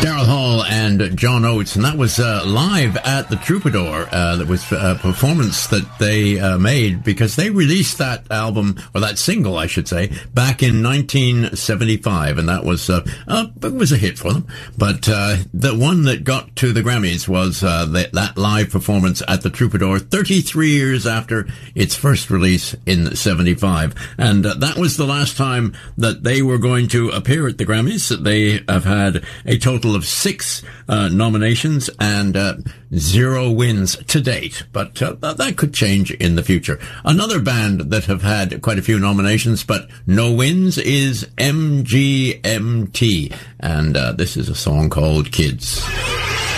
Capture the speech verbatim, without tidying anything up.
Daryl Hall and John Oates, and that was uh, live at the Troubadour. Uh, that was a performance that they uh, made because they released that album, or that single, I should say, back in nineteen seventy-five, and that was uh, uh, it was a hit for them. But uh, the one that got to the Grammys was uh, that, that live performance at the Troubadour, thirty-three years after its first release in seventy-five, and uh, that was the last time that they were going to appear at the Grammys. They have had a total of six uh, nominations and uh, zero wins to date, but uh, that could change in the future. Another band that have had quite a few nominations but no wins is M G M T, and uh, this is a song called Kids.